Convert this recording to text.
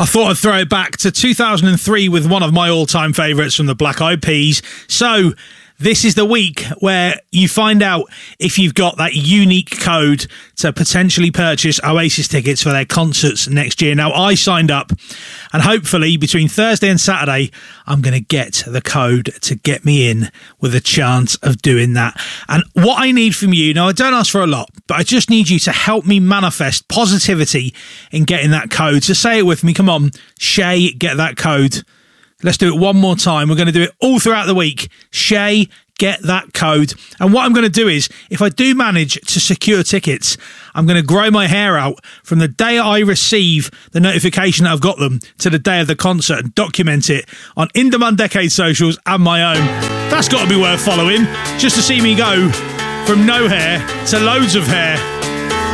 I thought I'd throw it back to 2003 with one of my all-time favourites from the Black Eyed Peas. So this is the week where you find out if you've got that unique code to potentially purchase Oasis tickets for their concerts next year. Now, I signed up, and hopefully between Thursday and Saturday, I'm going to get the code to get me in with a chance of doing that. And what I need from you, now I don't ask for a lot, but I just need you to help me manifest positivity in getting that code. So say it with me. Come on, Shay, get that code. Let's do it one more time. We're going to do it all throughout the week. Shay, get that code. And what I'm going to do is, if I do manage to secure tickets, I'm going to grow my hair out from the day I receive the notification that I've got them to the day of the concert and document it on In Demand Decade socials and my own. That's got to be worth following, just to see me go from no hair to loads of hair.